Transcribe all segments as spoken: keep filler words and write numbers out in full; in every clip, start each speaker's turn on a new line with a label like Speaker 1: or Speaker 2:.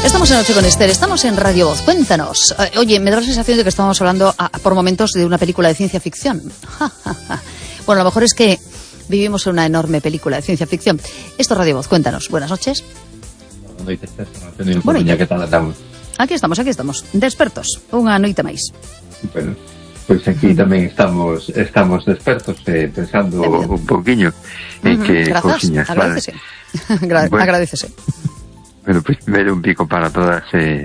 Speaker 1: Estamos en Noche con Esther, estamos en Radio Voz. Cuéntanos. Eh, oye, me da la sensación de que estamos hablando a, por momentos de una película de ciencia ficción. Bueno, a lo mejor es que vivimos en una enorme película de ciencia ficción. Esto es Radio Voz, cuéntanos. Buenas noches.
Speaker 2: Buenas noches, Esther. Bueno, ya que tal andamos.
Speaker 1: Aquí estamos, aquí estamos. Despertos. Unha noite máis.
Speaker 2: Bueno, pues aquí tamén estamos estamos despertos, eh, pensando un poquinho en uh-huh. que cousiñas.
Speaker 1: Agradecese. Vale. Bueno, agradecese.
Speaker 2: Bueno, pues primero un pico para todas eh,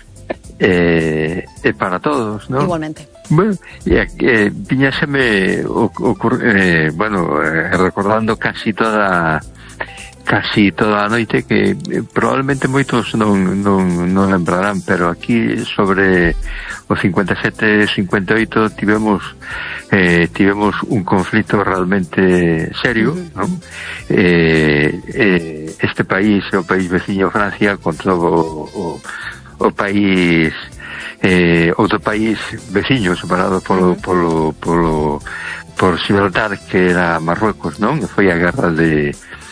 Speaker 2: eh, eh, para todos, ¿no?
Speaker 1: Igualmente.
Speaker 2: Bueno, y eh, piñáseme ocurre, eh, bueno, eh, recordando casi toda casi toda a noite que eh, probablemente moitos non, non, non lembrarán, pero aquí sobre o cincuenta e sete cincuenta e oito tivemos eh, tivemos un conflito realmente serio, uh-huh. ¿no? Eh, eh, este país, o país veciño Francia, contra o, o, o país eh, outro país veciño separado polo, uh-huh. polo, polo, por Gibraltar, que era Marruecos, non? Que foi a guerra de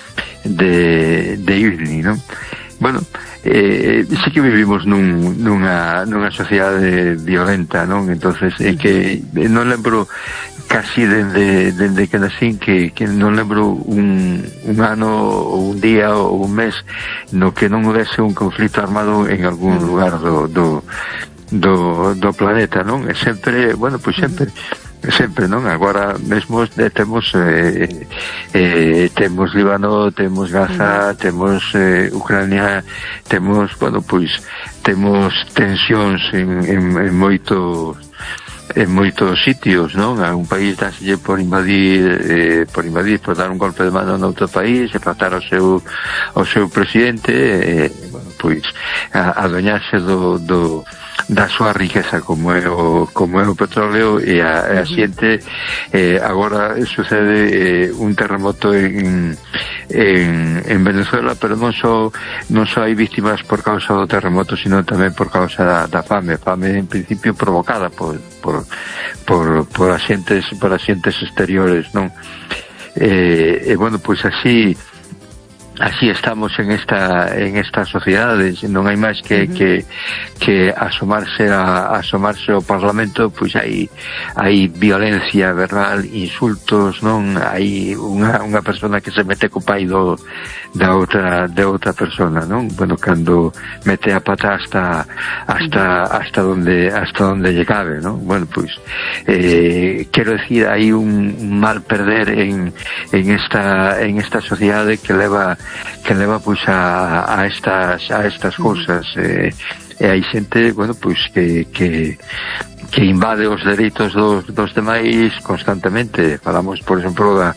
Speaker 2: de, de Irni, non? Bueno, eh, sí que vivimos nun, nunha, nunha sociedade violenta, non? Entonces, é que non lembro casi dende, dende que nasín que, que non lembro un, un ano ou un día ou un mes no que non houvese un conflito armado en algún lugar do, do, do, do planeta, non? E sempre, bueno, pois sempre sempre, non? Agora mesmo eh, temos eh, eh, temos Líbano, temos Gaza, temos eh, Ucrania, temos, bueno, pois temos tensións en, en, en moitos en moitos sitios, non? A un país dáselle por invadir eh, por invadir, por dar un golpe de mano noutro país e tratar ao seu ao seu presidente eh, bueno, pois a, a adueñarse do, do da súa riqueza como é o, como é o petróleo e a, a xente eh, agora sucede eh, un terremoto en, en, en Venezuela, pero non só non só hai víctimas por causa do terremoto, sino tamén por causa da, da fame fame en principio provocada por por, por, por axentes por axentes exteriores, non? E, eh, eh, bueno, pois así así estamos en esta en esta sociedade, non hai máis que uh-huh. que que asomarse a asomarse ao Parlamento, pois hai hai violencia verbal, insultos, non? Hai unha unha persona que se mete co pai do da outra de outra persona, non? Bueno, cando mete a pata hasta hasta hasta donde hasta donde lle cabe, non? Bueno, pois eh quero decir, hai un mal perder en en esta en esta sociedade que leva que leva pois a, a estas a estas cousas eh, e hai xente, bueno, pois que que que invade os dereitos dos, dos demais constantemente. Falamos, por exemplo, da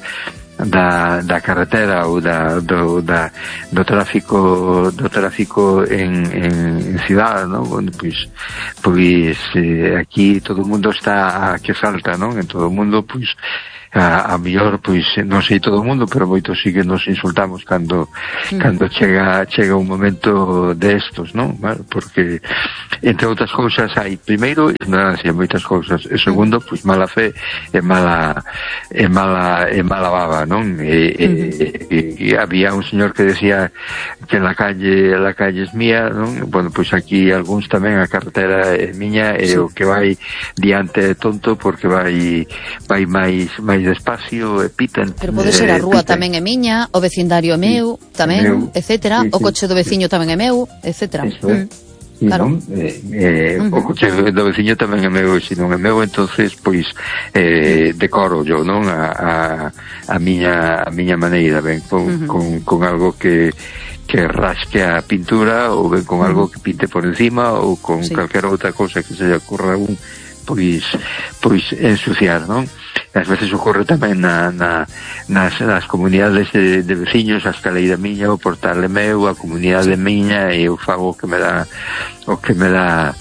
Speaker 2: da, da carretera ou da, do, da, do tráfico do tráfico en, en, en cidade, non? Bueno, pois, pois eh, aquí todo o mundo está a que salta, non? En todo o mundo, pois a, a mellor, pois, non sei todo o mundo, pero moitos sí que nos insultamos cando mm. cando chega chega un momento destos, non? Porque, entre outras cousas, hai, primeiro, ignorancia en moitas cousas, e segundo, pois, mala fe e mala e mala e mala baba, non? E, e, e, e había un señor que decía que la calle la calle es mía, non? Bueno, pois aquí algúns tamén a carretera é miña e sí. O que vai diante é tonto porque vai vai máis máis despacio e pitan.
Speaker 1: Pero pode ser a rúa tamén é miña, o vecindario é meu, tamén, meu, etcétera, sí, sí, o coche do veciño sí. Tamén é meu, etcétera.
Speaker 2: Eso é. Sí, claro. Non? Eh, eh, uh-huh. O coche do veciño tamén é meu, e se non é meu, entonces, pois, eh, decoro yo, non? A, a, a miña a miña maneira, ben, con, uh-huh. con, con algo que que rasque a pintura, ou ben con uh-huh. algo que pinte por encima, ou con sí. calquera outra cousa que se lle ocurra un, pois, pois, ensuciar, non? Ás veces ocorre tamén na, na, nas, nas comunidades de, de veciños, a escaleira miña, o portal é meu, a comunidade miña, e eu fago o que me dá o que me dá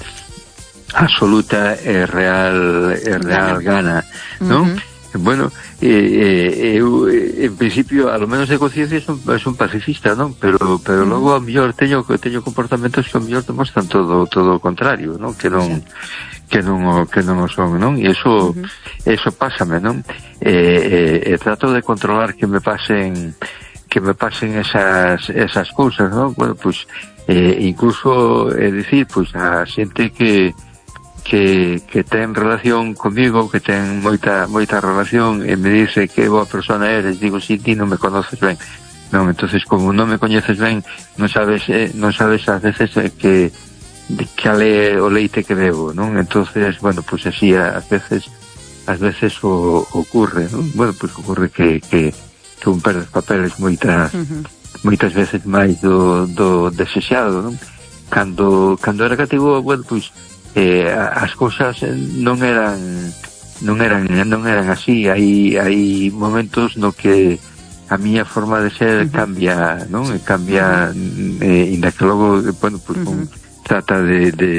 Speaker 2: absoluta e real e real gana, non? Uh-huh. Bueno, eh, eh, eu en principio, a lo menos de conciencia son, son pacifista, non? Pero pero uh-huh. logo a mellor teño teño comportamentos que a mellor demostran todo todo o contrario, non? Que non sí. que non o que non o son, non? E iso uh-huh. eso pásame, non? E, e, e trato de controlar que me pasen que me pasen esas esas cousas, ¿no? Bueno, pues eh, incluso é dicir, pues a xente que que que ten relación comigo, que ten moita moita relación e me dice que boa persona eres, digo, si, ti non me conoces ben. Non, entonces como non me coñeces ben, non sabes eh, non sabes ás veces eh, que de cal é o leite que bebo, non? Entonces, bueno, pues así ás veces ás veces o, ocurre, non? Bueno, pues ocurre que que que un perde papeles moitas uh-huh. moitas veces máis do, do desexado, non? Cando, cando era cativo, bueno, pois eh, as cousas non eran non eran non eran así, hai hai momentos no que a miña forma de ser uh-huh. cambia, non? Cambia eh, inda que logo, bueno, pois uh-huh. trata de de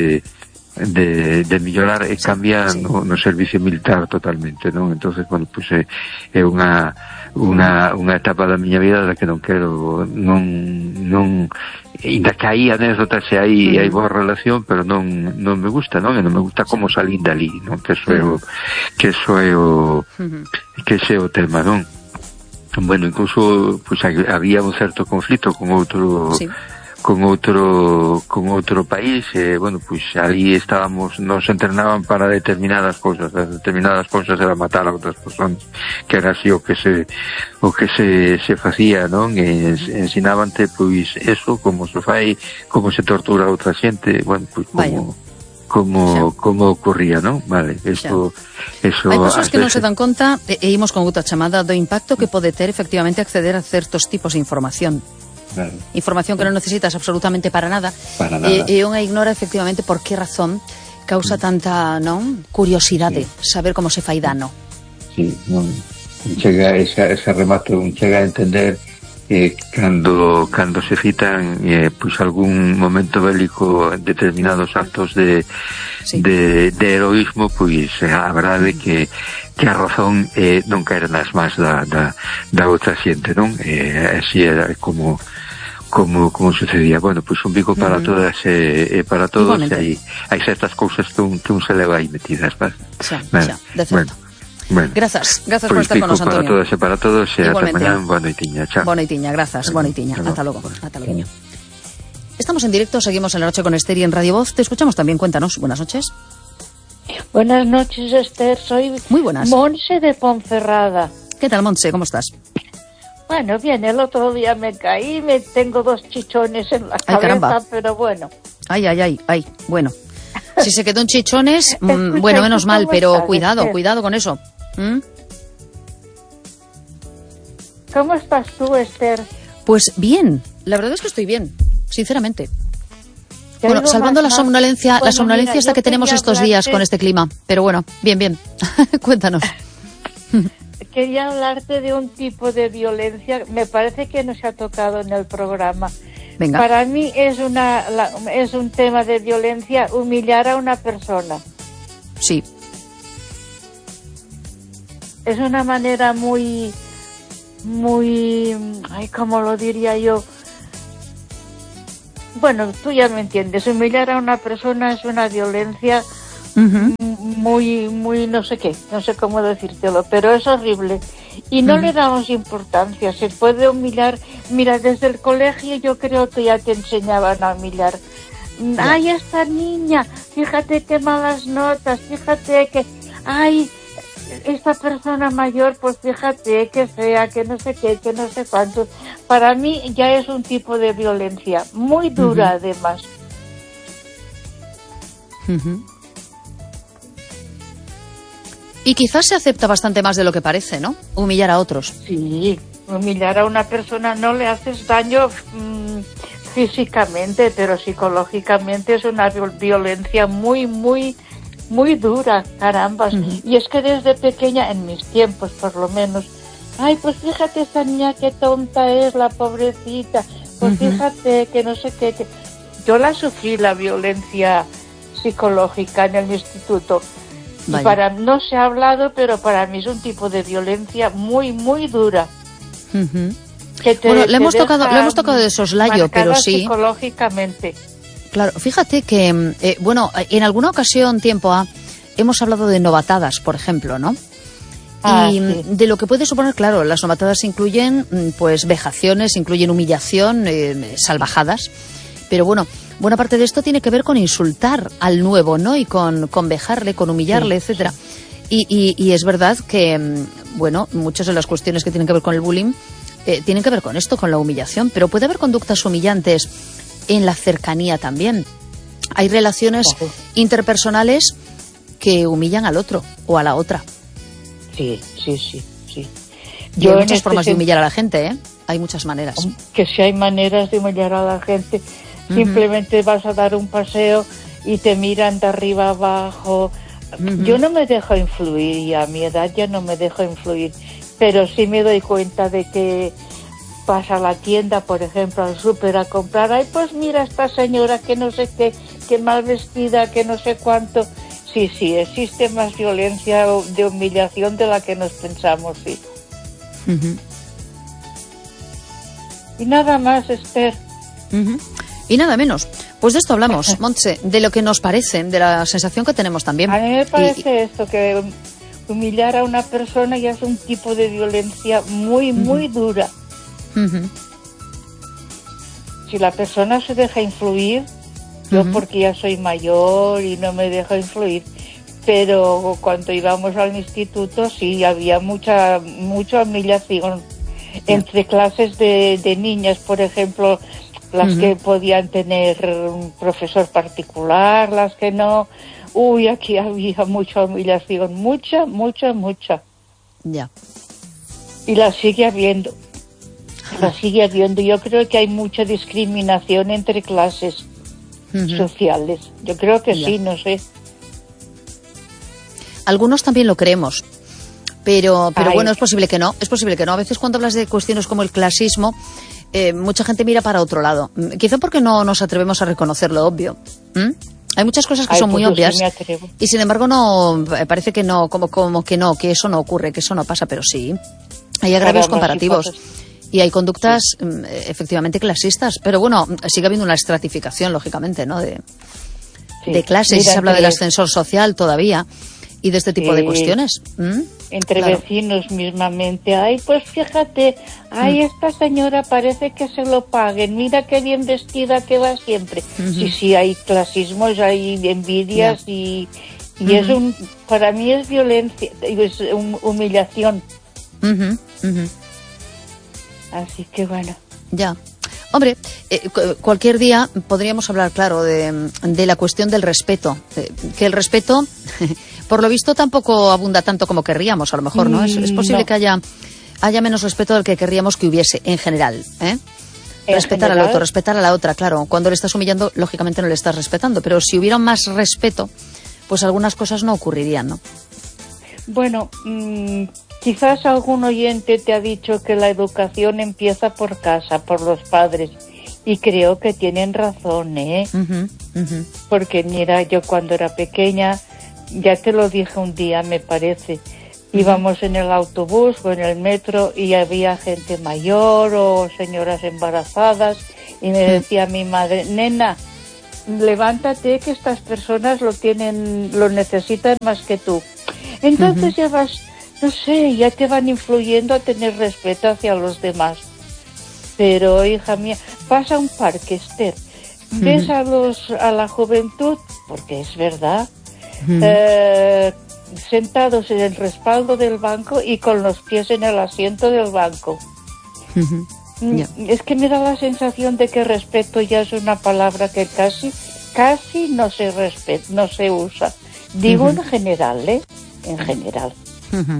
Speaker 2: de, de mellorar e cambia sí, sí. No, no servicio militar totalmente, non? Entonces, bueno, pois é, é unha unha unha etapa da miña vida da que non quero, non non ainda que hai anécdotas e hai hai boa relación, pero non non me gusta, non? E non me gusta como salín dali, non? Que eso é o que eso é o que ese é o tema, non? Bueno, incluso pois había un certo conflito con outro sí. con outro con outro país e, bueno, pois ali estábamos, nos entrenaban para determinadas cousas, determinadas cousas era matar a outras persoas, que era así o que se o que se, se facía, non? E ensinávante, pois, eso, como se fai, como se tortura a outra xente, bueno, pois, como como, como ocurría, non? Vale, isto eso,
Speaker 1: hai persoas que non se dan conta e, e imos con outra chamada do impacto que pode ter efectivamente acceder a certos tipos de información. Claro. Información que non necesitas absolutamente para nada, para nada. E, e unha ignora efectivamente por que razón causa tanta, non, curiosidade sí. saber como se fai dano.
Speaker 2: Sí, non chega ese, ese remato, un chega a entender eh, cando cando se citan eh, pois algún momento bélico, determinados actos de sí. de, de heroísmo, pois eh, a verdade que que a razón eh, non caer nas más da, da, da outra xente, non? Eh, así era como como como sucedía. Bueno, pois pues un bico para uh-huh. todas e eh, para todos, e hai, hai certas cousas que un, que un se leva aí metidas, ¿vale?
Speaker 1: Xa, bueno, xa, de certo.
Speaker 2: Bueno, bueno.
Speaker 1: Grazas, grazas
Speaker 2: pues
Speaker 1: por estar con nos, Antonio.
Speaker 2: Para todas e para todos, e ata mañá, boa noitiña, chao.
Speaker 1: Boa noitiña, grazas, boa noitiña, ata logo, ata logo. Estamos en directo, seguimos en La Noche con Esther y en Radio Voz, te escuchamos también, cuéntanos, buenas noches.
Speaker 3: Buenas noches, Esther, soy
Speaker 1: Muy buenas.
Speaker 3: Monse de Ponferrada.
Speaker 1: ¿Qué tal, Monse? ¿Cómo estás?
Speaker 3: Bueno, bien, el otro día me caí, me tengo dos chichones en la
Speaker 1: ay,
Speaker 3: cabeza,
Speaker 1: caramba.
Speaker 3: Pero bueno.
Speaker 1: Ay, ay, ay, ay, bueno. Si se quedó en chichones, Escucha, mmm, bueno, menos mal, pero estás, cuidado, Esther? cuidado con eso. ¿Mm?
Speaker 3: ¿Cómo estás tú, Esther?
Speaker 1: Pues bien, la verdad es que estoy bien, sinceramente. Bueno, salvando la somnolencia, bueno, la somnolencia esta que tenemos estos hablarte... días con este clima, pero bueno, bien, bien. Cuéntanos.
Speaker 3: Quería hablarte de un tipo de violencia, me parece que no se ha tocado en el programa.
Speaker 1: Venga.
Speaker 3: Para mí es una la, es un tema de violencia humillar a una persona.
Speaker 1: Sí.
Speaker 3: Es una manera muy, muy, ay, ¿cómo lo diría yo? Bueno, tú ya me entiendes, humillar a una persona es una violencia uh-huh. muy, muy no sé qué, no sé cómo decírtelo, pero es horrible. Y no uh-huh. le damos importancia, se puede humillar. Mira, desde el colegio yo creo que ya te enseñaban a humillar. Yeah. Ay, esta niña, fíjate qué malas notas, fíjate que, ay, esta persona mayor, pues fíjate que fea, que no sé qué, que no sé cuánto. Para mí ya es un tipo de violencia, muy dura uh-huh. además.
Speaker 1: Uh-huh. Y quizás se acepta bastante más de lo que parece, ¿no? Humillar a otros.
Speaker 3: Sí, humillar a una persona no le haces daño mmm, físicamente, pero psicológicamente es una violencia muy, muy... muy dura, caramba. Uh-huh. Y es que desde pequeña, en mis tiempos por lo menos, ay, pues fíjate esta niña qué tonta es, la pobrecita, pues uh-huh. fíjate que no sé qué, que... Yo la sufrí, la violencia psicológica en el instituto. Vaya. Y para no se ha hablado, pero para mí es un tipo de violencia muy, muy dura.
Speaker 1: Uh-huh. Que te, bueno, le hemos tocado, le hemos tocado de soslayo, pero sí.
Speaker 3: Psicológicamente.
Speaker 1: Claro, fíjate que, eh, bueno, en alguna ocasión, tiempo ha, hemos hablado de novatadas, por ejemplo, ¿no?
Speaker 3: Ah,
Speaker 1: y
Speaker 3: sí.
Speaker 1: de lo que puede suponer, claro, las nomatadas incluyen pues vejaciones, incluyen humillación, eh, salvajadas, pero bueno, buena parte de esto tiene que ver con insultar al nuevo, ¿no? Y con, con vejarle, con humillarle, sí, etcétera. Sí. Y, y, y es verdad que, bueno, muchas de las cuestiones que tienen que ver con el bullying eh, tienen que ver con esto, con la humillación, pero puede haber conductas humillantes en la cercanía también. Hay relaciones
Speaker 3: Ojo.
Speaker 1: interpersonales que humillan al otro o a la otra.
Speaker 3: Sí, sí, sí, sí.
Speaker 1: Y hay muchas
Speaker 3: este
Speaker 1: formas de humillar a la gente, ¿eh? Hay muchas maneras.
Speaker 3: Que si hay maneras de humillar a la gente, uh-huh. Simplemente vas a dar un paseo y te miran de arriba abajo. Uh-huh. Yo no me dejo influir, y a mi edad ya no me dejo influir, pero sí me doy cuenta de que vas a la tienda, por ejemplo, al súper a comprar, ay, pues mira esta señora que no sé qué, que mal vestida, que no sé cuánto. Sí, sí, existe más violencia de humillación de la que nos pensamos, sí.
Speaker 1: Uh-huh.
Speaker 3: Y nada más, Esther.
Speaker 1: Uh-huh. Y nada menos. Pues de esto hablamos, Montse, de lo que nos parece, de la sensación que tenemos también.
Speaker 3: A mí me parece
Speaker 1: y,
Speaker 3: esto, que humillar a una persona ya es un tipo de violencia muy, uh-huh. muy dura.
Speaker 1: Uh-huh.
Speaker 3: Si la persona se deja influir, yo uh-huh. porque ya soy mayor y no me dejo influir, pero cuando íbamos al instituto sí había mucha mucha humillación yeah. entre clases de, de niñas, por ejemplo, las uh-huh. que podían tener un profesor particular, las que no. Uy, aquí había mucha humillación, mucha, mucha, mucha.
Speaker 1: Ya. Yeah.
Speaker 3: Y la sigue habiendo. La sigue habiendo. Yo creo que hay mucha discriminación entre clases uh-huh. sociales. Yo creo que yeah. sí, no sé.
Speaker 1: Algunos también lo creemos, pero, pero
Speaker 3: Ay.
Speaker 1: bueno, es posible que no, es posible que no. A veces cuando hablas de cuestiones como el clasismo, eh, mucha gente mira para otro lado. Quizá porque no nos atrevemos a reconocer lo obvio. ¿Mm? Hay muchas cosas que
Speaker 3: Ay,
Speaker 1: son
Speaker 3: pues
Speaker 1: muy obvias
Speaker 3: sí
Speaker 1: y sin embargo no, parece que no, como, como que no, que eso no ocurre, que eso no pasa, pero sí. Hay agravios comparativos. Y hay conductas sí. efectivamente clasistas, pero bueno, sigue habiendo una estratificación, lógicamente, ¿no? De, sí. de clases, Mira, se habla del ascensor social todavía y de este tipo sí. de cuestiones. ¿Mm?
Speaker 3: Entre
Speaker 1: claro.
Speaker 3: vecinos mismamente, ay, pues fíjate, ay, mm. esta señora parece que se lo paguen, mira qué bien vestida que va siempre. Uh-huh. Sí, sí, hay clasismos, hay envidias yeah. y, y uh-huh. es un, para mí es violencia, es humillación.
Speaker 1: Uh-huh. Uh-huh.
Speaker 3: Así que bueno.
Speaker 1: Ya. Hombre, eh, cualquier día podríamos hablar, claro, de, de la cuestión del respeto. Eh, que el respeto, por lo visto, tampoco abunda tanto como querríamos, a lo mejor, ¿no? Mm, es, es posible no. que haya, haya menos respeto del que querríamos que hubiese, en general, ¿eh? ¿En respetar general? Al otro, respetar a la otra, claro. Cuando le estás humillando, lógicamente no le estás respetando. Pero si hubiera más respeto, pues algunas cosas no ocurrirían, ¿no?
Speaker 3: Bueno, mmm... quizás algún oyente te ha dicho que la educación empieza por casa, por los padres, y creo que tienen razón, ¿eh?
Speaker 1: Uh-huh, uh-huh.
Speaker 3: Porque mira, yo cuando era pequeña, ya te lo dije un día, me parece, uh-huh. íbamos en el autobús o en el metro y había gente mayor o señoras embarazadas y me uh-huh. decía mi madre, nena, levántate que estas personas lo tienen, lo necesitan más que tú. Entonces uh-huh. ya vas... no sé, ya te van influyendo a tener respeto hacia los demás. Pero, hija mía, vas a un parque, Esther, uh-huh. ves a los a la juventud, porque es verdad, uh-huh. eh, sentados en el respaldo del banco y con los pies en el asiento del banco.
Speaker 1: Uh-huh. Yeah.
Speaker 3: Es que me da la sensación de que respeto ya es una palabra que casi, casi no se respeta, no se usa. Digo uh-huh. en general, ¿eh? En general.
Speaker 1: Uh-huh.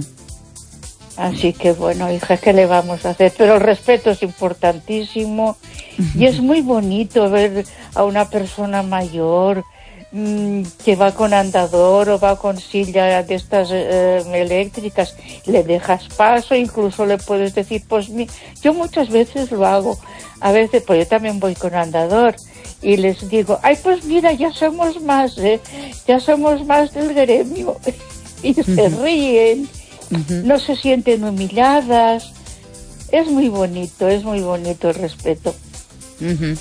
Speaker 3: Así que bueno, hija, ¿qué le vamos a hacer? Pero el respeto es importantísimo uh-huh. y es muy bonito ver a una persona mayor mmm, que va con andador o va con silla de estas eh, eléctricas, le dejas paso, incluso le puedes decir, pues mi... yo muchas veces lo hago, a veces pues yo también voy con andador y les digo, ay, pues mira, ya somos más, ¿eh? ya somos más del gremio. Y se uh-huh. ríen, uh-huh. no se sienten humilladas. Es muy bonito, es muy bonito el respeto.
Speaker 1: Uh-huh.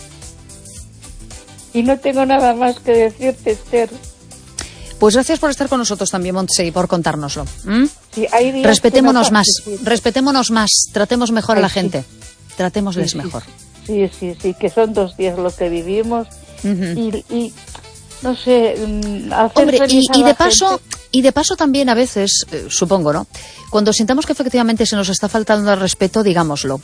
Speaker 3: Y no tengo nada más que decirte, Esther.
Speaker 1: Pues gracias por estar con nosotros también, Montse, y por contárnoslo. ¿Mm?
Speaker 3: Sí, hay días
Speaker 1: respetémonos
Speaker 3: que no
Speaker 1: más,
Speaker 3: sí.
Speaker 1: respetémonos más, tratemos mejor
Speaker 3: Ay,
Speaker 1: a la
Speaker 3: sí.
Speaker 1: gente, tratémosles
Speaker 3: Sí, sí,
Speaker 1: mejor.
Speaker 3: Sí, sí, sí, que son dos días lo que vivimos
Speaker 1: Uh-huh.
Speaker 3: y, y, no sé, hacer
Speaker 1: Hombre,
Speaker 3: feliz
Speaker 1: y,
Speaker 3: a
Speaker 1: y
Speaker 3: la
Speaker 1: de paso,
Speaker 3: gente.
Speaker 1: y de paso también a veces, eh, supongo, ¿no? Cuando sintamos que efectivamente se nos está faltando el respeto, digámoslo.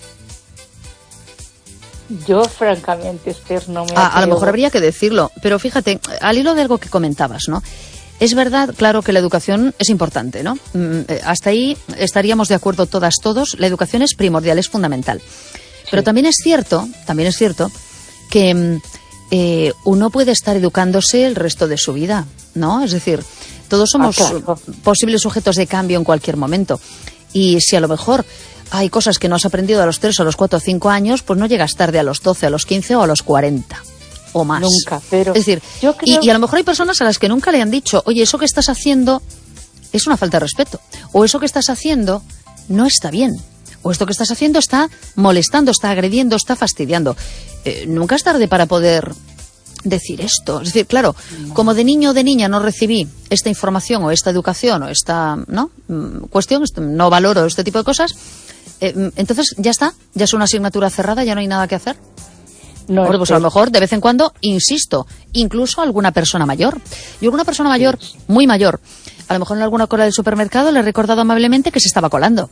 Speaker 3: Yo, francamente, Esther, no me
Speaker 1: A, a lo
Speaker 3: atrevo.
Speaker 1: mejor habría que decirlo, pero fíjate, al hilo de algo que comentabas, ¿no? Es verdad, claro, que la educación es importante, ¿no? Mm, eh, hasta ahí estaríamos de acuerdo todas, todos. La educación es primordial, es fundamental. Pero
Speaker 3: Sí.
Speaker 1: también es cierto, también es cierto que mm, eh, uno puede estar educándose el resto de su vida, ¿no? Es decir, todos somos
Speaker 3: Ah, claro.
Speaker 1: posibles sujetos de cambio en cualquier momento. Y si a lo mejor hay cosas que no has aprendido a los tres, a los cuatro o cinco años, pues no llegas tarde a los doce, a los quince o a los cuarenta. O más.
Speaker 3: Nunca, pero
Speaker 1: Es decir,
Speaker 3: yo creo...
Speaker 1: y, y a lo mejor hay personas a las que nunca le han dicho, oye, eso que estás haciendo es una falta de respeto, o eso que estás haciendo no está bien, o esto que estás haciendo está molestando, está agrediendo, está fastidiando. Eh, nunca es tarde para poder decir esto. Es decir, claro, como de niño o de niña no recibí esta información o esta educación o esta ¿no? Mm, cuestión, no valoro este tipo de cosas, eh, entonces ya está, ya es una asignatura cerrada, ya no hay nada que hacer.
Speaker 3: No,
Speaker 1: Bueno, pues a
Speaker 3: Esther,
Speaker 1: lo mejor de vez en cuando, insisto, incluso alguna persona mayor. Y alguna persona mayor, muy mayor, a lo mejor en alguna cola del supermercado le he recordado amablemente que se estaba colando.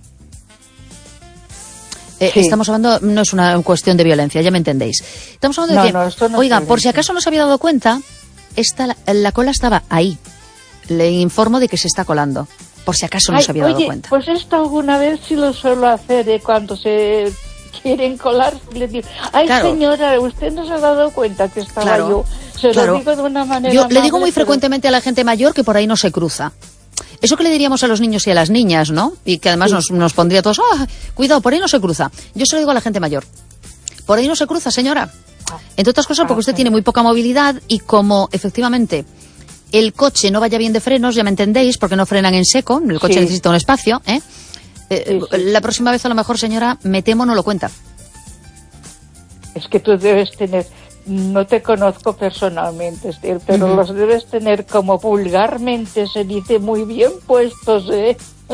Speaker 1: Eh,
Speaker 3: Sí.
Speaker 1: Estamos hablando, no es una cuestión de violencia, ya me entendéis. Estamos hablando de
Speaker 3: No,
Speaker 1: que,
Speaker 3: no, esto no es
Speaker 1: oiga, por si
Speaker 3: violencia.
Speaker 1: acaso no se había dado cuenta, esta, la, la cola estaba ahí. Le informo de que se está colando, por si acaso no
Speaker 3: Ay,
Speaker 1: se había dado
Speaker 3: oye,
Speaker 1: cuenta.
Speaker 3: pues esto alguna vez sí lo suelo hacer, ¿eh? Cuando se quieren colar, le digo, ay,
Speaker 1: Claro.
Speaker 3: señora, usted no se ha dado cuenta que estaba
Speaker 1: Claro,
Speaker 3: yo. Se
Speaker 1: claro.
Speaker 3: lo digo de una manera
Speaker 1: Yo le digo
Speaker 3: amable,
Speaker 1: muy
Speaker 3: pero-
Speaker 1: frecuentemente a la gente mayor que por ahí no se cruza. Eso que le diríamos a los niños y a las niñas, ¿no? Y que además
Speaker 3: Sí.
Speaker 1: nos, nos pondría a todos, ah, cuidado, por ahí no se cruza. Yo se lo digo a la gente mayor. Por ahí no se cruza, señora. Entre otras cosas porque usted tiene muy poca movilidad y como efectivamente el coche no vaya bien de frenos, ya me entendéis, porque no frenan en seco, el coche
Speaker 3: Sí.
Speaker 1: necesita un espacio, ¿eh? Eh,
Speaker 3: Sí, sí.
Speaker 1: La próxima vez a lo mejor, señora, me temo no lo cuenta.
Speaker 3: Es que tú debes tener, no te conozco personalmente, Esther, pero
Speaker 1: Ujú.
Speaker 3: los debes tener como vulgarmente se dice muy bien puestos, ¿eh?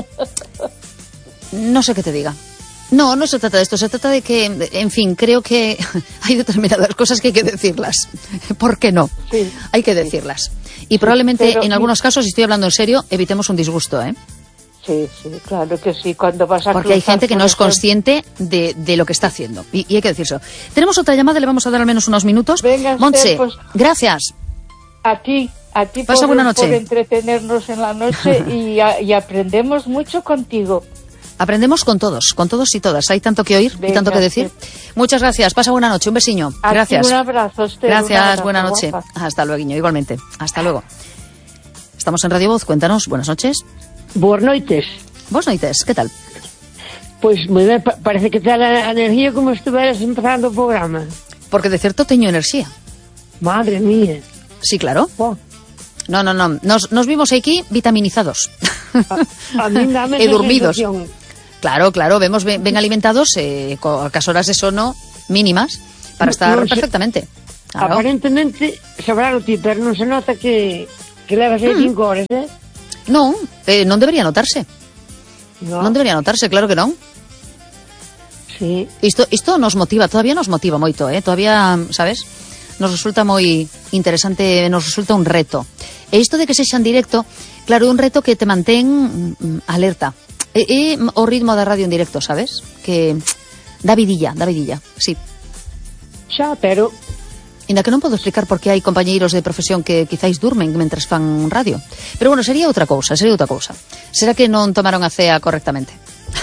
Speaker 1: No sé qué te diga. No, no se trata de esto. Se trata de que, en fin, creo que hay determinadas cosas que hay que decirlas. ¿Por qué no?
Speaker 3: Sí.
Speaker 1: Hay que decirlas. Y probablemente,
Speaker 3: pero-
Speaker 1: en algunos casos, si estoy hablando en serio, evitemos un disgusto, ¿eh?
Speaker 3: Sí, sí, claro que sí, cuando vas a
Speaker 1: Porque hay
Speaker 3: cruzar,
Speaker 1: gente que
Speaker 3: por
Speaker 1: no es
Speaker 3: ejemplo-
Speaker 1: consciente de, de lo que está haciendo. Y, y hay que decirlo. Tenemos otra llamada, le vamos a dar al menos unos minutos.
Speaker 3: Venga, Esther,
Speaker 1: Montse,
Speaker 3: pues-
Speaker 1: gracias.
Speaker 3: A ti, a ti
Speaker 1: Pasa
Speaker 3: por,
Speaker 1: buena noche.
Speaker 3: por entretenernos en la noche y, a- y aprendemos mucho contigo.
Speaker 1: Aprendemos con todos, con todos y todas. Hay tanto que oír y
Speaker 3: Venga,
Speaker 1: tanto que decir. Muchas gracias. Pasa buena noche. Un besiño.
Speaker 3: A ti
Speaker 1: Gracias.
Speaker 3: un abrazo, Esther, un
Speaker 1: Gracias,
Speaker 3: abrazo,
Speaker 1: buena noche.
Speaker 3: guapa.
Speaker 1: Hasta luego, igualmente. Hasta luego. Estamos en Radio Voz, cuéntanos, buenas noches.
Speaker 4: Boas noites.
Speaker 1: Vos noites, ¿qué tal?
Speaker 4: Pois moi ben, pa- parece que tal a energía como estuveras empezando o programa.
Speaker 1: Porque de cierto teño enerxía.
Speaker 4: Madre mía.
Speaker 1: Sí, claro.
Speaker 4: Oh,
Speaker 1: No, no, no. Nos, nos vimos aquí vitaminizados.
Speaker 4: a mí dame
Speaker 1: E
Speaker 4: esa
Speaker 1: dormidos.
Speaker 4: sensación.
Speaker 1: Claro, claro, vemos ben, ben alimentados eh, co cas horas de sono mínimas para estar
Speaker 4: Non se-
Speaker 1: perfectamente. Claro.
Speaker 4: Aparentemente, sabrá o ti, pero non se nota que, que levas aí
Speaker 1: Mm.
Speaker 4: cinco horas, eh?
Speaker 1: Non, eh, non debería notarse.
Speaker 4: No,
Speaker 1: Non debería notarse, claro que non.
Speaker 4: sí.
Speaker 1: Isto, isto nos motiva, todavía nos motiva moito, eh? Todavía, sabes? Nos resulta moi interesante, nos resulta un reto. E isto de que sexa en directo, claro, é un reto que te mantén mm, alerta. É, é o ritmo da radio en directo, sabes? Que dá vidilla, dá vidilla, sí.
Speaker 4: Xa, pero
Speaker 1: Inda que non podo explicar por que hai compañeiros de profesión que quizáis durmen mentres fan radio. Pero bueno, sería outra cousa, sería outra cousa. Será que non tomaron a cea correctamente.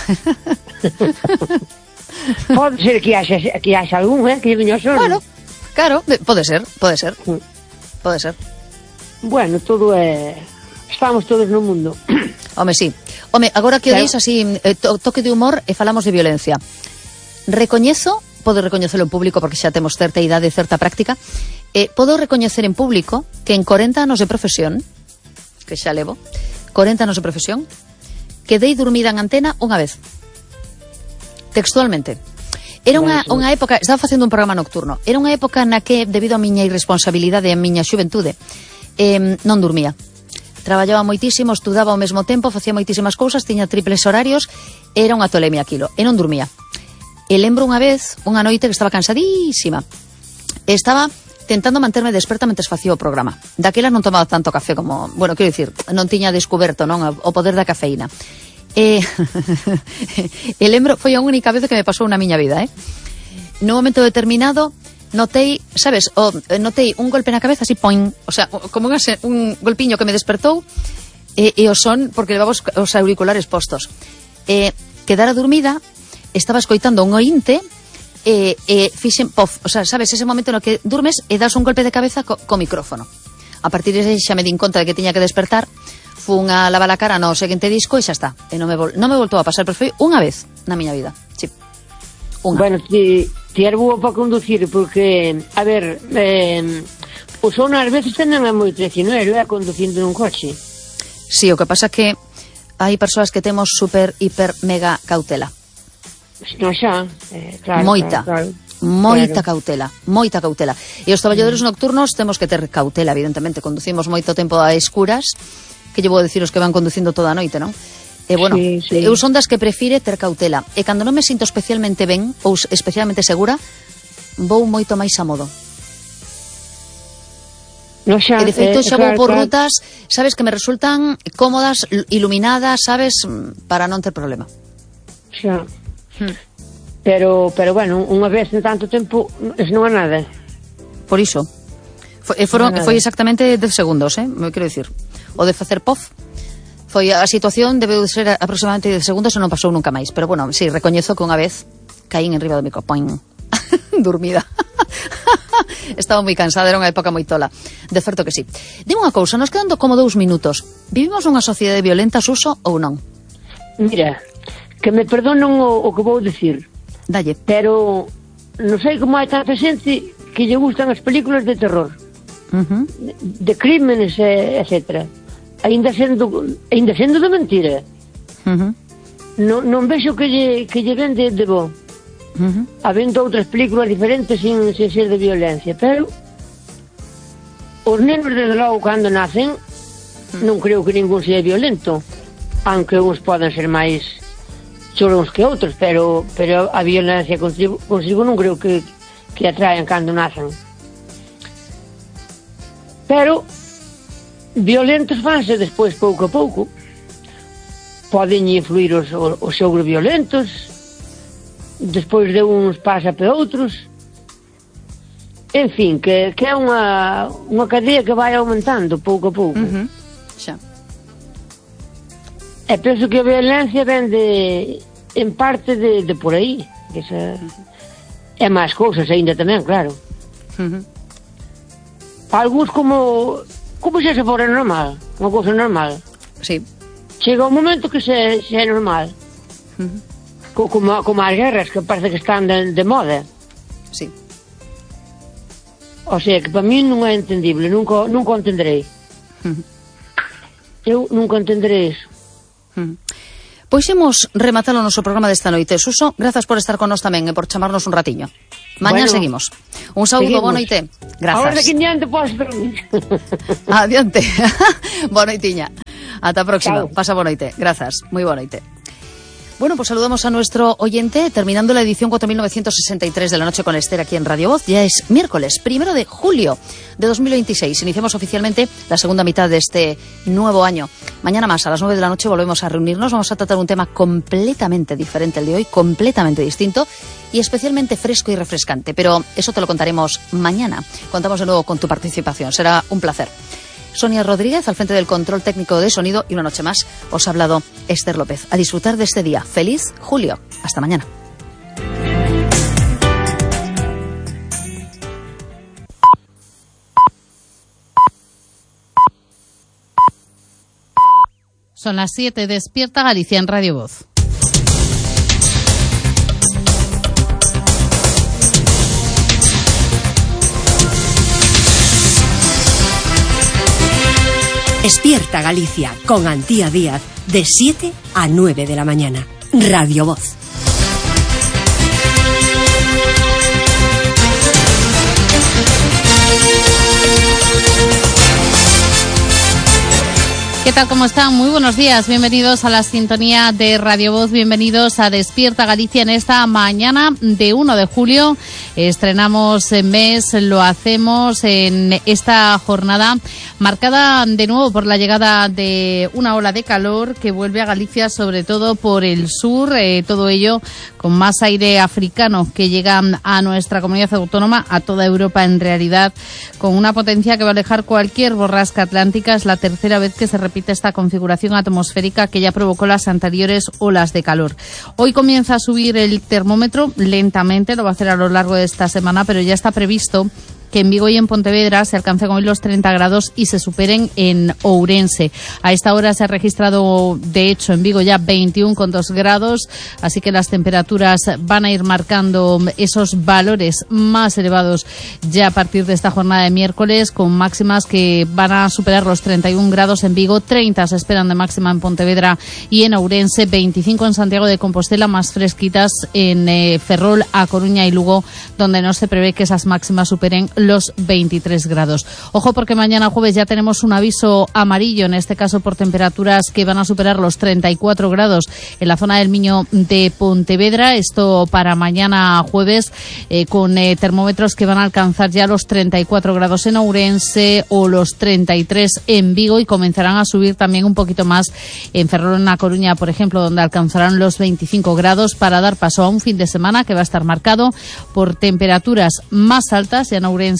Speaker 4: pode ser que haxa, que haxa algún, eh? Que veña solo.
Speaker 1: Bueno, claro, eh, pode ser, pode ser. Pode ser.
Speaker 4: Bueno, todo é... Estamos todos no mundo.
Speaker 1: Home, sí. Home, agora que o
Speaker 4: Claro.
Speaker 1: dis así, eh, to, toque de humor e falamos de violencia. Recoñezo, podo recoñecelo en público porque xa temos certa idade, certa práctica, eh, podo recoñecer en público que en corenta anos de profesión, que xa levo, corenta anos de profesión, quedei dormida en antena unha vez. Textualmente. Era unha, unha época, estaba facendo un programa nocturno, era unha época na que, debido a miña irresponsabilidade e a miña xuventude, eh, non dormía. traballaba moitísimo, estudaba ao mesmo tempo, facía moitísimas cousas, tiña triples horarios, era unha tolemia aquilo, e non dormía. E lembro unha vez, unha noite que estaba cansadísima, e estaba tentando manterme desperta mentres facía o programa. Daquela non tomaba tanto café como, bueno, quero dicir, non tiña descoberto, non, o poder da cafeína. E, e lembro, foi a única vez que me pasou na miña vida, eh? Nun momento determinado, notei, sabes, o, notei un golpe na cabeza, así, poing, o sea, como un, un golpiño que me despertou, e, e o son, porque levaba os, os auriculares postos. E, quedara dormida, estaba escoitando un ointe, e, e fixen, pof, o sea, sabes, ese momento no que durmes e das un golpe de cabeza co, co micrófono. A partir de ese xa me din conta de que tiña que despertar, fun a lavar a cara no seguinte disco e xa está. E non me, vol, non me voltou a pasar, pero foi unha vez na miña vida. Sí. Unha.
Speaker 4: Bueno, ti, ti er boa para conducir, porque, a ver, eh, o son ás veces tamén é moi traicionero, é conducindo nun coche.
Speaker 1: Sí, o que pasa que hai persoas que temos super, hiper, mega cautela.
Speaker 4: Non xa, eh, claro.
Speaker 1: Moita.
Speaker 4: Claro, claro.
Speaker 1: Moita
Speaker 4: claro.
Speaker 1: cautela, moita cautela. E os traballadores mm. nocturnos temos que ter cautela, evidentemente. Conducimos moito tempo a escuras, que llevo a decir os que van conducindo toda a noite, non? E, bueno,
Speaker 4: sí, sí.
Speaker 1: eu son das que prefire ter cautela. E cando non me sinto especialmente ben ou especialmente segura, vou moito máis a modo.
Speaker 4: No xa,
Speaker 1: e de feito
Speaker 4: eh,
Speaker 1: xa
Speaker 4: claro,
Speaker 1: vou por
Speaker 4: claro.
Speaker 1: rutas, sabes, que me resultan cómodas, iluminadas, sabes, para non ter problema.
Speaker 4: Xa.
Speaker 1: Hmm.
Speaker 4: Pero, pero bueno, unha vez en tanto tempo, eso non é nada.
Speaker 1: Por iso. Foi, foron, foi exactamente dez segundos, eh? Me quero dicir. O de facer pof, foi a situación, debeu ser aproximadamente dez segundos e non pasou nunca máis. Pero bueno, sí, recoñezo que unha vez caín en riba do micro, poing, dormida. Estaba moi cansada, era unha época moi tola. De certo que sí. Dime unha cousa, nos quedando como dous minutos. Vivimos nunha sociedade violenta, Suso, ou non?
Speaker 4: Mira, que me perdonen o, o que vou dicir.
Speaker 1: Dalle.
Speaker 4: Pero non sei como hai tanta xente que lle gustan as películas de terror.
Speaker 1: Uh-huh.
Speaker 4: De, de crímenes, etcétera. Ainda sendo, ainda sendo de mentira.
Speaker 1: Uh-huh.
Speaker 4: Non, non vexo que lle, que lle ven de, de bo.
Speaker 1: Uh-huh.
Speaker 4: Habendo outras películas diferentes sin, sin ser de violencia, pero os nenos desde logo cando nacen uh-huh. non creo que ningún sea violento, aunque uns poden ser máis chorons que outros, pero pero a violencia consigo, consigo non creo que, que atraen cando nacen. Pero violentos fanse despois pouco a pouco. Poden influir os, os xogros violentos, despois de uns pasa para outros. En fin, que, que é unha, unha cadea que vai aumentando pouco a pouco.
Speaker 1: Uh-huh. Xa.
Speaker 4: E penso que a violencia ven de, en parte de, de por aí. Que esa, uh-huh. E máis cousas ainda tamén, claro.
Speaker 1: Uh-huh.
Speaker 4: Algúns como como se se fora normal, unha cousa normal.
Speaker 1: Sí.
Speaker 4: Chega un momento que se, se é normal.
Speaker 1: Uh-huh.
Speaker 4: Co, como, como as guerras, que parece que están de, de moda.
Speaker 1: Sí.
Speaker 4: O sea, que para mí non é entendible, nunca, nunca o entenderei.
Speaker 1: Uh-huh.
Speaker 4: Eu nunca entenderei iso.
Speaker 1: Uh-huh. Pois imos rematar o noso programa desta noite. Suso, grazas por estar con nós tamén e por chamarnos un ratiño. Mañan bueno, seguimos. Un saúdo, boa noite. Grazas.
Speaker 4: Ahora que diante podes dormir.
Speaker 1: Adiante. Boa noitiña. Ata a próxima.
Speaker 4: Chao.
Speaker 1: Pasa boa noite. Grazas. Moi boa noite. Bueno, pues saludamos a nuestro oyente, terminando la edición cuatro mil novecientos sesenta y tres de La Noche con Esther aquí en Radio Voz. Ya es miércoles, primero de julio de dos mil veintiséis. Iniciamos oficialmente la segunda mitad de este nuevo año. Mañana más, a las nueve de la noche, volvemos a reunirnos. Vamos a tratar un tema completamente diferente el de hoy, completamente distinto y especialmente fresco y refrescante. Pero eso te lo contaremos mañana. Contamos de nuevo con tu participación. Será un placer. Sonia Rodríguez al frente del control técnico de sonido y una noche más os ha hablado Esther López. A disfrutar de este día. Feliz julio. Hasta mañana.
Speaker 5: Son las siete. Despierta Galicia en Radio Voz.
Speaker 6: Despierta Galicia con Antía Díaz de siete a nueve de la mañana. Radio Voz.
Speaker 5: ¿Qué tal? ¿Cómo están? Muy buenos días. Bienvenidos a la sintonía de Radio Voz. Bienvenidos a Despierta Galicia en esta mañana de uno de julio. Estrenamos mes, lo hacemos en esta jornada marcada de nuevo por la llegada de una ola de calor que vuelve a Galicia, sobre todo por el sur. Eh, todo ello con más aire africano que llega a nuestra comunidad autónoma, a toda Europa en realidad, con una potencia que va a alejar cualquier borrasca atlántica. Es la tercera vez que se repite esta configuración atmosférica que ya provocó las anteriores olas de calor. Hoy comienza a subir el termómetro lentamente, lo va a hacer a lo largo de esta semana, pero ya está previsto que en Vigo y en Pontevedra se alcancen hoy los treinta grados y se superen en Ourense. A esta hora se ha registrado, de hecho, en Vigo ya veintiuno coma dos grados, así que las temperaturas van a ir marcando esos valores más elevados ya a partir de esta jornada de miércoles, con máximas que van a superar los treinta y uno grados en Vigo, treinta se esperan de máxima en Pontevedra y en Ourense, veinticinco en Santiago de Compostela, más fresquitas en eh, Ferrol, A Coruña y Lugo, donde no se prevé que esas máximas superen los veintitrés grados. Ojo, porque mañana jueves ya tenemos un aviso amarillo, en este caso por temperaturas que van a superar los treinta y cuatro grados en la zona del Miño de Pontevedra. Esto para mañana jueves, eh, con eh, termómetros que van a alcanzar ya los treinta y cuatro grados en Ourense o los treinta y tres en Vigo, y comenzarán a subir también un poquito más en Ferrol, en A Coruña, por ejemplo, donde alcanzarán los veinticinco grados, para dar paso a un fin de semana que va a estar marcado por temperaturas más altas. Ya en Ourense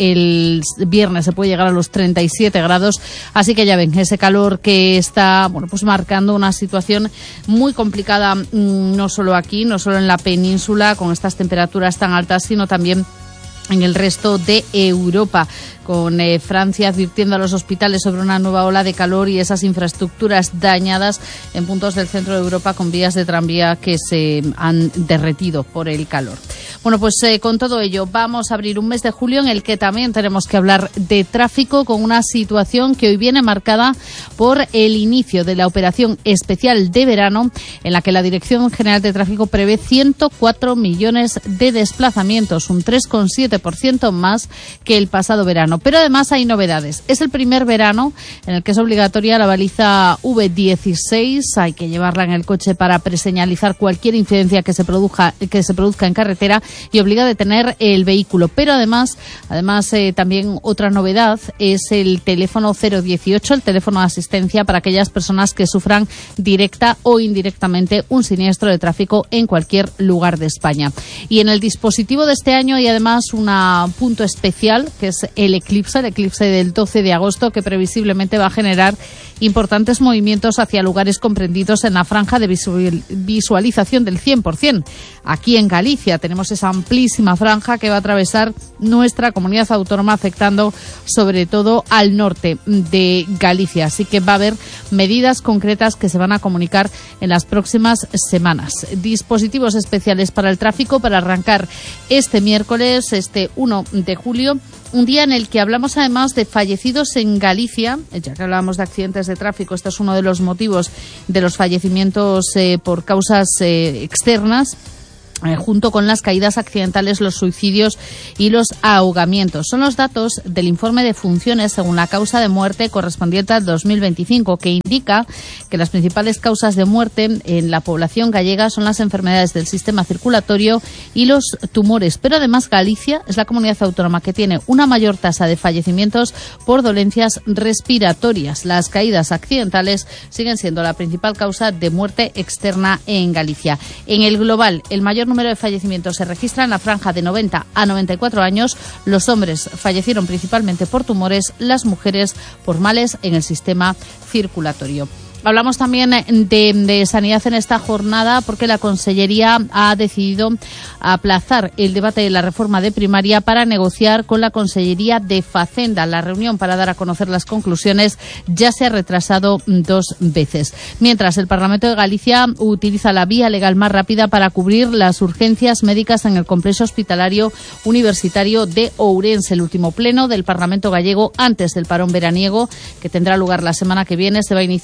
Speaker 5: el viernes se puede llegar a los treinta y siete grados, así que ya ven, ese calor que está, bueno, pues marcando una situación muy complicada, no solo aquí, no solo en la península con estas temperaturas tan altas, sino también en el resto de Europa, con eh, Francia advirtiendo a los hospitales sobre una nueva ola de calor y esas infraestructuras dañadas en puntos del centro de Europa con vías de tranvía que se han derretido por el calor. Bueno, pues eh, con todo ello vamos a abrir un mes de julio en el que también tenemos que hablar de tráfico, con una situación que hoy viene marcada por el inicio de la operación especial de verano, en la que la Dirección General de Tráfico prevé ciento cuatro millones de desplazamientos, un tres coma siete por ciento más que el pasado verano. Pero además hay novedades. Es el primer verano en el que es obligatoria la baliza V dieciséis. Hay que llevarla en el coche para preseñalizar cualquier incidencia que se produzca, que se produzca en carretera, y obliga a detener el vehículo. Pero además, además eh, también otra novedad es el teléfono cero dieciocho, el teléfono de asistencia para aquellas personas que sufran directa o indirectamente un siniestro de tráfico en cualquier lugar de España. Y en el dispositivo de este año hay además un punto especial, que es el eclipse, el eclipse del doce de agosto, que previsiblemente va a generar importantes movimientos hacia lugares comprendidos en la franja de visual, visualización del cien por ciento. Aquí en Galicia tenemos esa amplísima franja que va a atravesar nuestra comunidad autónoma, afectando sobre todo al norte de Galicia. Así que va a haber medidas concretas que se van a comunicar en las próximas semanas. Dispositivos especiales para el tráfico para arrancar este miércoles, este uno de julio, un día en el que hablamos además de fallecidos en Galicia. Ya que hablábamos de accidentes de tráfico, este es uno de los motivos de los fallecimientos eh, por causas eh, externas. Eh, junto con las caídas accidentales, los suicidios y los ahogamientos. Son los datos del informe de funciones según la causa de muerte correspondiente al dos mil veinticinco, que indica que las principales causas de muerte en la población gallega son las enfermedades del sistema circulatorio y los tumores. Pero además Galicia es la comunidad autónoma que tiene una mayor tasa de fallecimientos por dolencias respiratorias. Las caídas accidentales siguen siendo la principal causa de muerte externa en Galicia. En el global, el mayor número de fallecimientos se registra en la franja de noventa a noventa y cuatro años. Los hombres fallecieron principalmente por tumores, las mujeres por males en el sistema circulatorio. Hablamos también de, de sanidad en esta jornada, porque la Consellería ha decidido aplazar el debate de la reforma de primaria para negociar con la Consellería de Facenda. La reunión para dar a conocer las conclusiones ya se ha retrasado dos veces. Mientras, el Parlamento de Galicia utiliza la vía legal más rápida para cubrir las urgencias médicas en el complejo hospitalario universitario de Ourense. El último pleno del Parlamento gallego antes del parón veraniego, que tendrá lugar la semana que viene, se va a iniciar con el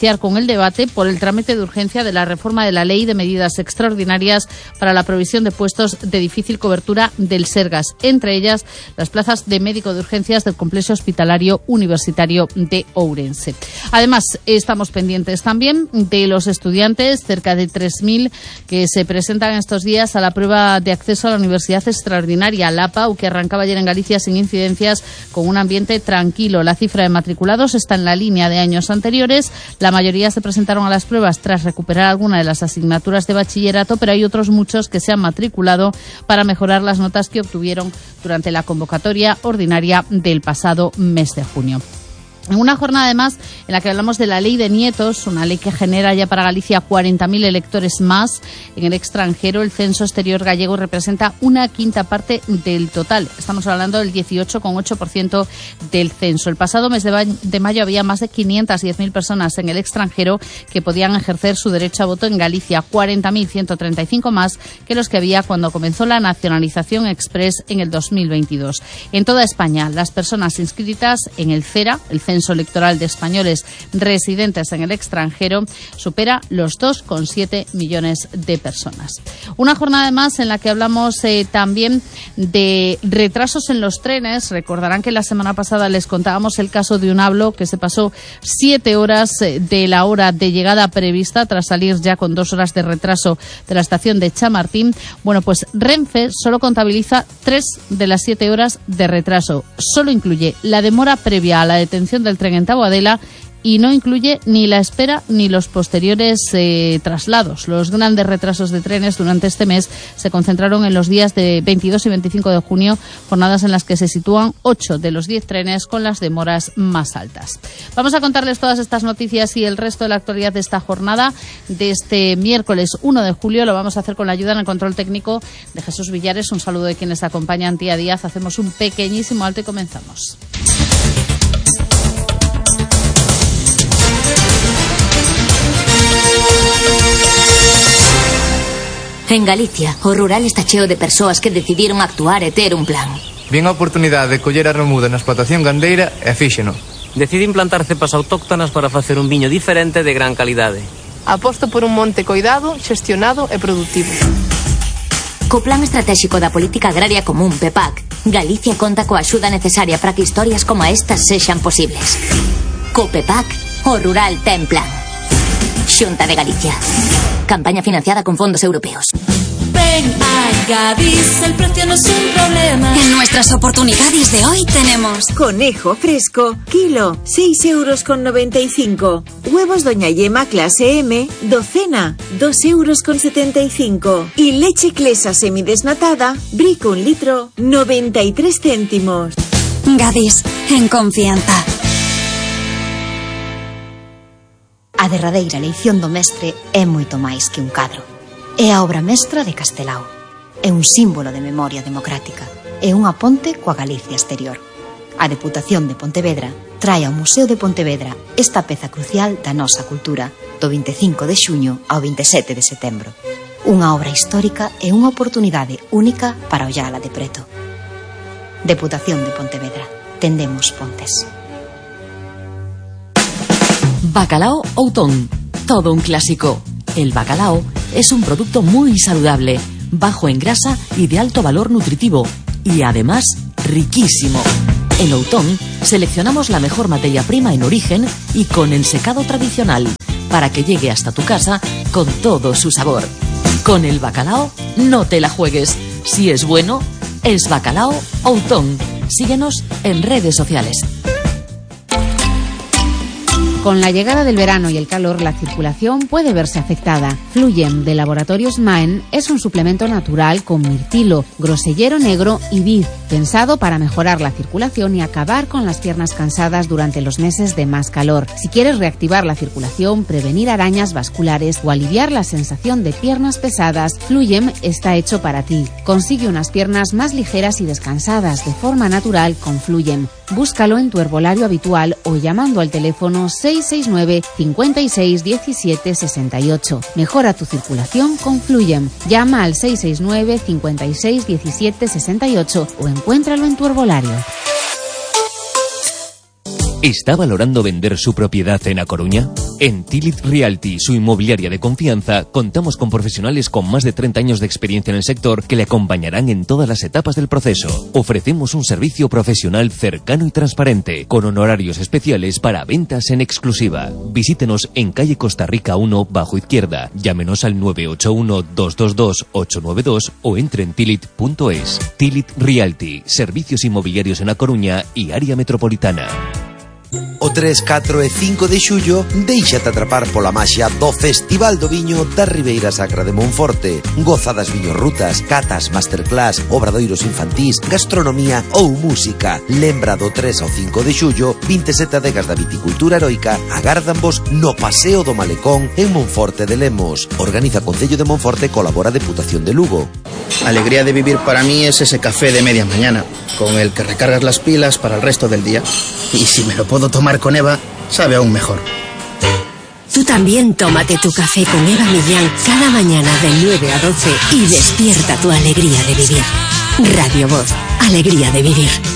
Speaker 5: el debate por el trámite de urgencia de la reforma de la Ley de Medidas Extraordinarias para la provisión de puestos de difícil cobertura del Sergas, entre ellas las plazas de médico de urgencias del complejo hospitalario universitario de Ourense. Además, estamos pendientes también de los estudiantes, cerca de tres mil, que se presentan estos días a la prueba de acceso a la Universidad Extraordinaria, la P A U, que arrancaba ayer en Galicia sin incidencias, con un ambiente tranquilo. La cifra de matriculados está en la línea de años anteriores. La mayoría se presentaron a las pruebas tras recuperar alguna de las asignaturas de bachillerato, pero hay otros muchos que se han matriculado para mejorar las notas que obtuvieron durante la convocatoria ordinaria del pasado mes de junio. En una jornada, además, en la que hablamos de la ley de nietos, una ley que genera ya para Galicia cuarenta mil electores más. En el extranjero, el censo exterior gallego representa una quinta parte del total. Estamos hablando del dieciocho coma ocho por ciento del censo. El pasado mes de, de mayo había más de quinientas diez mil personas en el extranjero que podían ejercer su derecho a voto en Galicia, cuarenta mil ciento treinta y cinco más que los que había cuando comenzó la nacionalización express en el dos mil veintidós. En toda España, las personas inscritas en el CERA, el Censo Electoral de Españoles residentes en el extranjero, supera los dos coma siete millones de personas. Una jornada más en la que hablamos eh, también de retrasos en los trenes. Recordarán que la semana pasada les contábamos el caso de un hablo que se pasó siete horas de la hora de llegada prevista tras salir ya con dos horas de retraso de la estación de Chamartín. Bueno, pues Renfe solo contabiliza tres de las siete horas de retraso. Solo incluye la demora previa a la detención del tren en Taboadela y no incluye ni la espera ni los posteriores eh, traslados. Los grandes retrasos de trenes durante este mes se concentraron en los días de veintidós y veinticinco de junio, jornadas en las que se sitúan ocho de los diez trenes con las demoras más altas. Vamos a contarles todas estas noticias y el resto de la actualidad de esta jornada de este miércoles uno de julio. Lo vamos a hacer con la ayuda en el control técnico de Jesús Villares. Un saludo de quienes acompañan día a día. Hacemos un pequeñísimo alto y comenzamos.
Speaker 7: En Galicia, o rural está cheo de persoas que decidiron actuar e ter un plan.
Speaker 8: Vin a oportunidade de coller a remuda na explotación gandeira e fíxeno.
Speaker 9: Decidi implantar cepas autóctonas para facer un viño diferente de gran calidade.
Speaker 10: Aposto por un monte coidado, xestionado e productivo.
Speaker 7: Co Plan Estratégico da Política Agraria Común, P E P A C, Galicia conta coa axuda necesaria para que historias como estas sexan posibles. Co P E P A C, o rural ten plan. Xunta de Galicia. Campaña financiada con fondos europeos.
Speaker 11: Ven a Gadis, el precio no es un problema.
Speaker 12: En nuestras oportunidades de hoy tenemos
Speaker 13: conejo fresco, kilo, seis euros con noventa y cinco. Huevos Doña Yema clase M, docena, dos euros con setenta y cinco. Y leche Clesa semidesnatada, brico un litro, noventa y tres céntimos.
Speaker 12: Gadis, en confianza.
Speaker 14: A derradeira leición do mestre é moito máis que un cadro. É a obra mestra de Castelao. É un símbolo de memoria democrática. É unha ponte coa Galicia exterior. A Deputación de Pontevedra trae ao Museo de Pontevedra esta peza crucial da nosa cultura do vinte e cinco de xuño ao vinte e sete de setembro. Unha obra histórica e unha oportunidade única para ollala de preto. Deputación de Pontevedra. Tendemos pontes.
Speaker 15: Bacalao Outón, todo un clásico. El bacalao es un producto muy saludable, bajo en grasa y de alto valor nutritivo, y además riquísimo. En Outón seleccionamos la mejor materia prima en origen y con ensecado tradicional, para que llegue hasta tu casa con todo su sabor. Con el bacalao no te la juegues. Si es bueno, es Bacalao Outón. Síguenos en redes sociales.
Speaker 16: Con la llegada del verano y el calor, la circulación puede verse afectada. Fluyem de Laboratorios Maen es un suplemento natural con mirtilo, grosellero negro y vid, pensado para mejorar la circulación y acabar con las piernas cansadas durante los meses de más calor. Si quieres reactivar la circulación, prevenir arañas vasculares o aliviar la sensación de piernas pesadas, Fluyem está hecho para ti. Consigue unas piernas más ligeras y descansadas de forma natural con Fluyem. Búscalo en tu herbolario habitual o llamando al teléfono seis seis nueve, cinco seis, diecisiete, sesenta y ocho. Mejora tu circulación con Fluyem. Llama al seis seis nueve, cinco seis, diecisiete, sesenta y ocho o encuéntralo en tu herbolario.
Speaker 17: ¿Está valorando vender su propiedad en A Coruña? En Tilit Realty, su inmobiliaria de confianza, contamos con profesionales con más de treinta años de experiencia en el sector que le acompañarán en todas las etapas del proceso. Ofrecemos un servicio profesional cercano y transparente, con honorarios especiales para ventas en exclusiva. Visítenos en calle Costa Rica uno, bajo izquierda. Llámenos al nueve ocho uno, dos dos dos, ocho nueve dos o entre en tilit punto es. Tilit Realty, servicios inmobiliarios en A Coruña y área metropolitana.
Speaker 18: O tres, catro e cinco de xullo déixate atrapar pola maxia do Festival do Viño da Ribeira Sacra de Monforte. Goza das viñorrutas, catas, masterclass, obradoiros infantís, gastronomía ou música. Lembra do tres ao cinco de xullo, vinte e sete adegas da viticultura heroica agárdanvos no Paseo do Malecón en Monforte de Lemos. Organiza Concello de Monforte, colabora Deputación de Lugo.
Speaker 19: Alegría de vivir para mí es ese café de media mañana, con el que recargas las pilas para el resto del día. Y si me lo puedo tomar con Eva, sabe aún mejor.
Speaker 6: Tú también tómate tu café con Eva Millán cada mañana de nueve a doce y despierta tu alegría de vivir. Radio Voz, alegría de vivir.